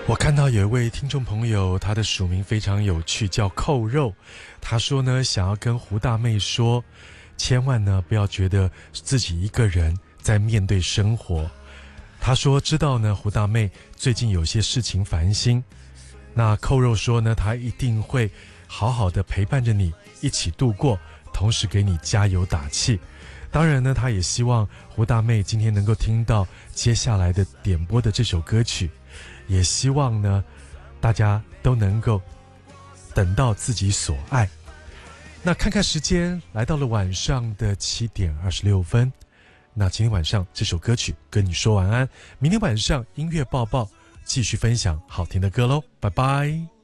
我看到有一位听众朋友，他的署名非常有趣，叫扣肉。他说呢，想要跟胡大妹说，千万呢不要觉得自己一个人在面对生活。他说知道呢，胡大妹最近有些事情烦心。那扣肉说呢，他一定会好好的陪伴着你一起度过，同时给你加油打气。当然呢，他也希望胡大妹今天能够听到接下来的点播的这首歌曲。也希望呢，大家都能够等到自己所爱。那看看时间，来到了晚上的7:26。那今天晚上这首歌曲跟你说晚安，明天晚上音乐报报继续分享好听的歌喽，拜拜。